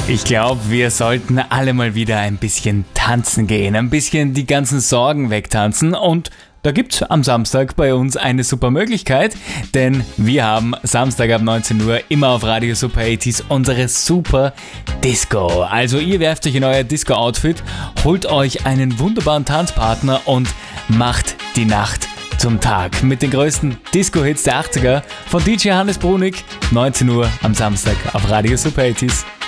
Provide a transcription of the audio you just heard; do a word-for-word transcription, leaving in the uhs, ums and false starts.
Ich glaube, wir sollten alle mal wieder ein bisschen tanzen gehen, ein bisschen die ganzen Sorgen wegtanzen und da gibt's am Samstag bei uns eine super Möglichkeit, denn wir haben Samstag ab neunzehn Uhr immer auf Radio Super achtziger unsere Super Disco. Also ihr werft euch in euer Disco-Outfit, holt euch einen wunderbaren Tanzpartner und macht die Nacht zum Tag mit den größten Disco-Hits der achtziger von D J Hannes Brunig, neunzehn Uhr am Samstag auf Radio Super achtziger.